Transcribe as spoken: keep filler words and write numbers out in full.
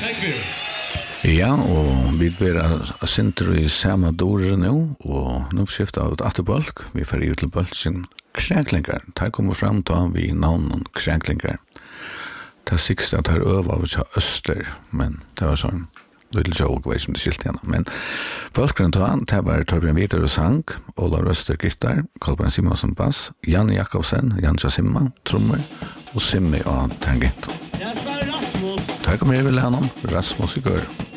Ja, og vi blir sinter i samme dore nå, og nå skifter vi ut atter bølg. Vi får ut til bølg sin kränklingar. Der kommer fram til vi navnen kränklingar. Det er sikkert at her øver vi til Øster, men det var sånn lille joke, vet som det skilte igjen. Men bølgren til han, det var Torbjørn Vidar og sang, Ola Røster gitar, Kolbjørn Simonsen bass, Jan Jakobsen, Jan Simma, trommer, og Simmi og tangent. Der kommer jeg vel han om, Rasmus i går.